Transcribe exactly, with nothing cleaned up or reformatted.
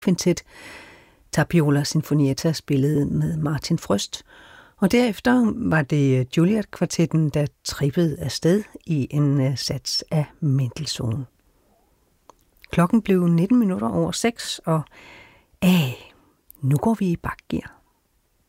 Kvintet, Tapiola Sinfonietta spillede med Martin Frøst, og derefter var det Juilliard-kvartetten, der trippede afsted i en sats af Mendelssohn. Klokken blev nitten minutter over seks, og æh, nu går vi i bakgear.